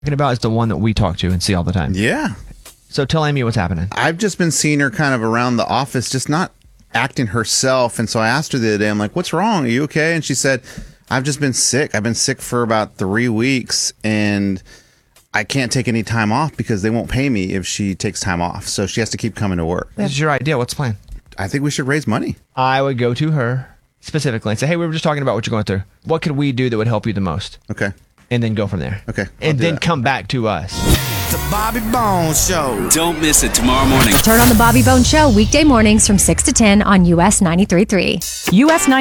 talking about is the one that we talk to and see all the time. Yeah. So tell Amy what's happening. I've just been seeing her kind of around the office, just not acting herself. And so I asked her the other day, I'm like, what's wrong? Are you okay? And she said, I've just been sick. I've been sick for about 3 weeks and I can't take any time off because they won't pay me if she takes time off. So she has to keep coming to work. This is your idea. What's the plan? I think we should raise money. I would go to her specifically and say, hey, we were just talking about what you're going through. What could we do that would help you the most? Okay. And then go from there. Okay. And then come back to us. The Bobby Bones Show. Don't miss it tomorrow morning. Turn on the Bobby Bones Show weekday mornings from 6 to 10 on US 93.3. US